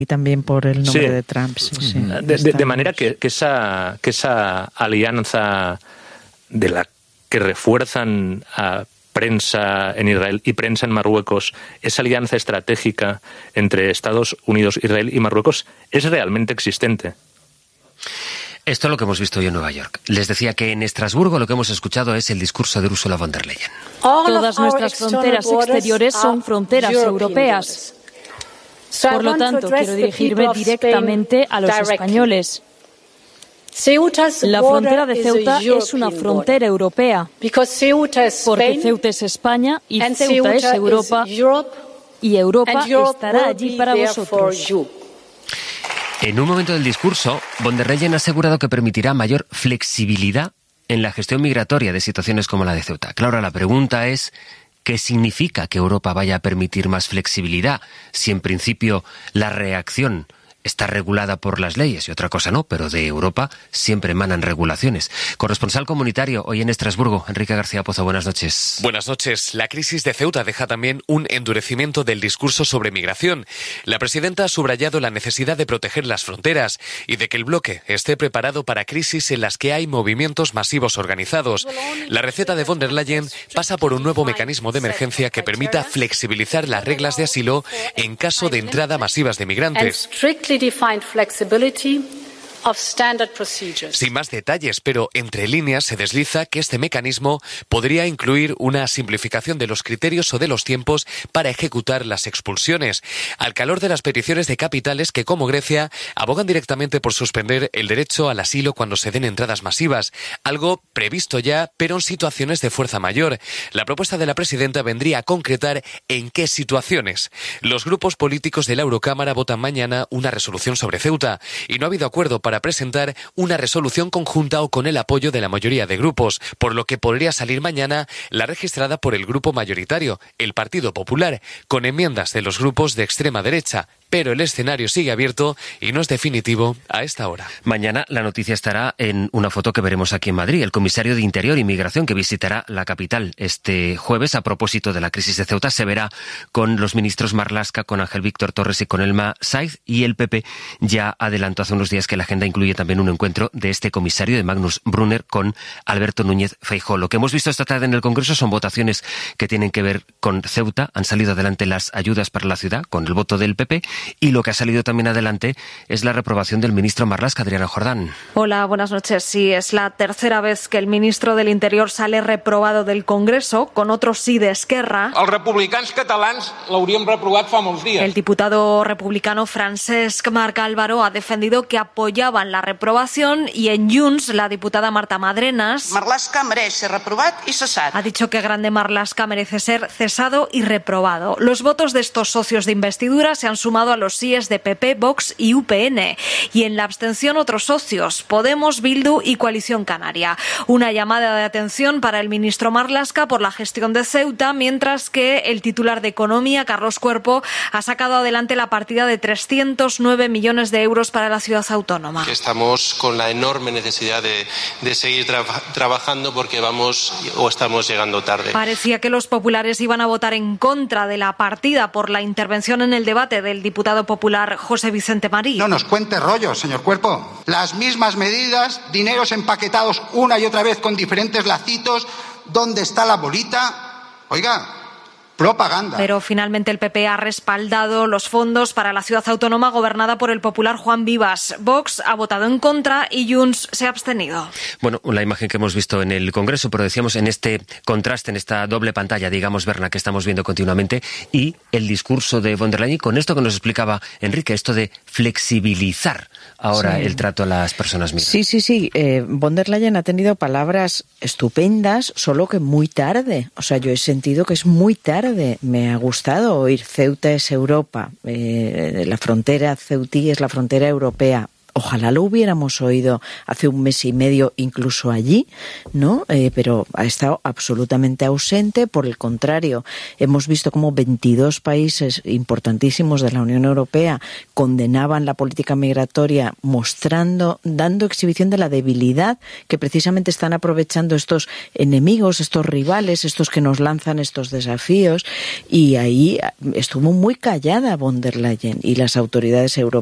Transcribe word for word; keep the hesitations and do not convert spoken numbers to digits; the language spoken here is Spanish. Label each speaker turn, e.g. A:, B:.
A: y también por el nombre
B: sí.
A: de Trump. Sí, sí.
B: De, de, de manera que, que, esa, que esa alianza de la que refuerzan a prensa en Israel y prensa en Marruecos, esa alianza estratégica entre Estados Unidos, Israel y Marruecos, es realmente existente.
C: Esto es lo que hemos visto hoy en Nueva York. Les decía que en Estrasburgo lo que hemos escuchado es el discurso de Ursula von der Leyen.
D: Todas nuestras fronteras exteriores son fronteras europeas. Por lo tanto, quiero dirigirme directamente a los españoles. La frontera de Ceuta es una frontera europea, porque Ceuta es España y Ceuta es Europa, y Europa estará allí para vosotros.
C: En un momento del discurso, von der Leyen ha asegurado que permitirá mayor flexibilidad en la gestión migratoria de situaciones como la de Ceuta. Claro, la pregunta es, ¿qué significa que Europa vaya a permitir más flexibilidad si en principio la reacción está regulada por las leyes y otra cosa no, pero de Europa siempre emanan regulaciones? Corresponsal comunitario hoy en Estrasburgo, Enrique García Pozo, buenas noches.
E: Buenas noches. La crisis de Ceuta deja también un endurecimiento del discurso sobre migración. La presidenta ha subrayado la necesidad de proteger las fronteras y de que el bloque esté preparado para crisis en las que hay movimientos masivos organizados. La receta de von der Leyen pasa por un nuevo mecanismo de emergencia que permita flexibilizar las reglas de asilo en caso de entrada masivas de migrantes.
F: Defined flexibility of standard procedures.
E: Sin más detalles, pero entre líneas se desliza que este mecanismo podría incluir una simplificación de los criterios o de los tiempos para ejecutar las expulsiones, al calor de las peticiones de capitales que, como Grecia, abogan directamente por suspender el derecho al asilo cuando se den entradas masivas, algo previsto ya, pero en situaciones de fuerza mayor. La propuesta de la presidenta vendría a concretar en qué situaciones. Los grupos políticos de la Eurocámara votan mañana una resolución sobre Ceuta y no ha habido acuerdo para para presentar una resolución conjunta o con el apoyo de la mayoría de grupos, por lo que podría salir mañana la registrada por el grupo mayoritario, el Partido Popular, con enmiendas de los grupos de extrema derecha. Pero el escenario sigue abierto y no es definitivo a esta hora.
C: Mañana la noticia estará en una foto que veremos aquí en Madrid. El comisario de Interior y Migración, que visitará la capital este jueves a propósito de la crisis de Ceuta, se verá con los ministros Marlaska, con Ángel Víctor Torres y con Elma Saiz, y el P P ya adelantó hace unos días que la agenda incluye también un encuentro de este comisario, de Magnus Brunner, con Alberto Núñez Feijóo. Lo que hemos visto esta tarde en el Congreso son votaciones que tienen que ver con Ceuta. Han salido adelante las ayudas para la ciudad con el voto del P P. Y lo que ha salido también adelante es la reprobación del ministro Marlaska, Adriana Jordán.
G: Hola, buenas noches. Sí, es la tercera vez que el ministro del Interior sale reprobado del Congreso, con otro sí de Esquerra.
H: Els republicans catalans l'hauríem reprovat fa molts dies.
G: El diputado republicano Francesc Marc Álvaro ha defendido que apoyaban la reprobación, y en Junts la diputada Marta Madrenas
I: Marlaska mereix ser reprovat i cessat.
G: Ha dicho que Grande Marlaska merece ser cesado y reprobado. Los votos de estos socios de investidura se han sumado a los sí de P P, Vox y U P N, y en la abstención otros socios, Podemos, Bildu y Coalición Canaria. Una llamada de atención para el ministro Marlaska por la gestión de Ceuta, mientras que el titular de Economía, Carlos Cuerpo, ha sacado adelante la partida de trescientos nueve millones de euros para la ciudad autónoma.
J: Estamos con la enorme necesidad de, de seguir tra- trabajando porque vamos o estamos llegando tarde.
G: Parecía que los populares iban a votar en contra de la partida por la intervención en el debate del diputado popular José Vicente Marí.
K: No nos cuente rollos, señor Cuerpo. Las mismas medidas, dineros empaquetados una y otra vez con diferentes lacitos. ¿Dónde está la bolita? Oiga, propaganda.
G: Pero finalmente el P P ha respaldado los fondos para la ciudad autónoma gobernada por el popular Juan Vivas. Vox ha votado en contra y Junts se ha abstenido.
C: Bueno, la imagen que hemos visto en el Congreso, pero decíamos en este contraste, en esta doble pantalla, digamos, Berna, que estamos viendo continuamente, y el discurso de von der Leyen, con esto que nos explicaba Enrique, esto de flexibilizar ahora sí. el trato a las personas migrantes.
A: Sí, sí, sí. Eh, von der Leyen ha tenido palabras estupendas, solo que muy tarde. O sea, yo he sentido que es muy tarde. Me ha gustado oír Ceuta es Europa, eh, la frontera ceutí es la frontera europea. Ojalá lo hubiéramos oído hace un mes y medio, incluso allí, ¿no? Eh, pero ha estado absolutamente ausente. Por el contrario, hemos visto cómo veintidós países importantísimos de la Unión Europea condenaban la política migratoria, mostrando, dando exhibición de la debilidad que precisamente están aprovechando estos enemigos, estos rivales, estos que nos lanzan estos desafíos. Y ahí estuvo muy callada von der Leyen y las autoridades europeas